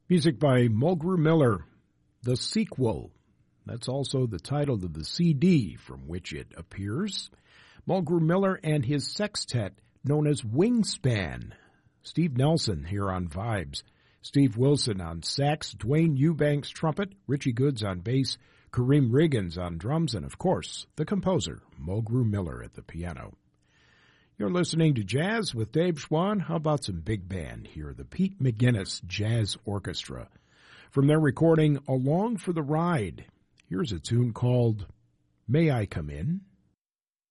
Music by Mulgrew Miller, The Sequel. That's also the title of the CD from which it appears. Mulgrew Miller and his sextet known as Wingspan. Steve Nelson here on Vibes. Steve Wilson on sax, Dwayne Eubanks trumpet, Richie Goods on bass, Kareem Riggins on drums, and of course, the composer, Mulgrew Miller at the piano. You're listening to Jazz with Dave Schwann. How about some big band here? The Pete McGuinness Jazz Orchestra. From their recording, Along for the Ride, here's a tune called May I Come In?